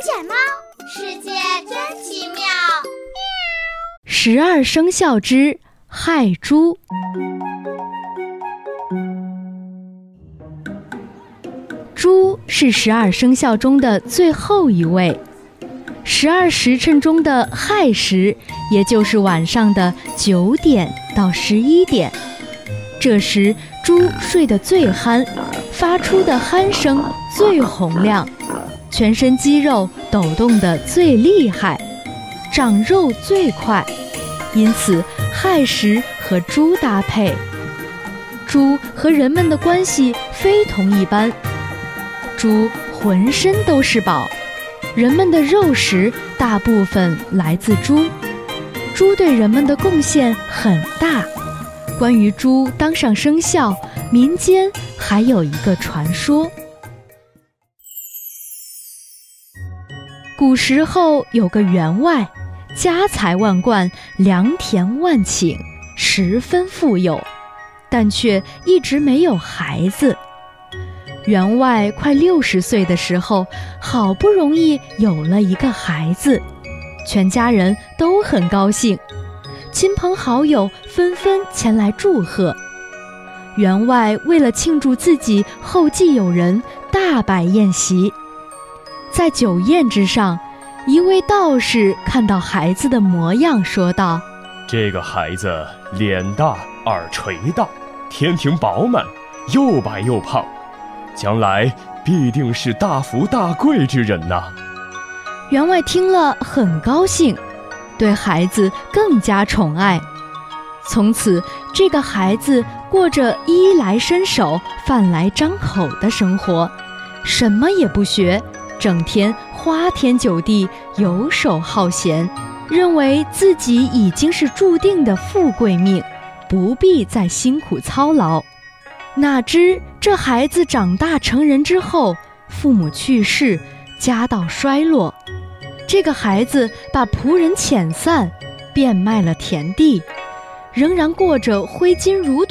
捡猫，世界真奇妙。 12生肖之亥猪。猪是12生肖中的最后一位，12时辰中的亥时，也就是晚上的9点到11点。这时猪睡得最酣，发出的鼾声最洪亮，全身肌肉抖动得最厉害，长肉最快，因此亥时和猪搭配。猪和人们的关系非同一般，猪浑身都是宝，人们的肉食大部分来自猪，猪对人们的贡献很大。关于猪当上生肖，民间还有一个传说。古时候有个员外，家财万贯，良田万顷，十分富有，但却一直没有孩子。员外快60岁的时候，好不容易有了一个孩子，全家人都很高兴，亲朋好友纷纷前来祝贺。员外为了庆祝自己后继有人，大摆宴席。在酒宴之上，一位道士看到孩子的模样，说道： 这个孩子脸大耳垂大，天庭饱满，又白又胖，将来必定是大富大贵之人呐。 员外听了很高兴，对孩子更加宠爱。从此这个孩子过着衣来伸手饭来张口的生活，什么也不学，整天花天酒地，游手好闲，认为自己已经是注定的富贵命，不必再辛苦操劳。哪知这孩子长大成人之后，父母去世，家道衰落，这个孩子把仆人遣散，变卖了田地，仍然过着挥金如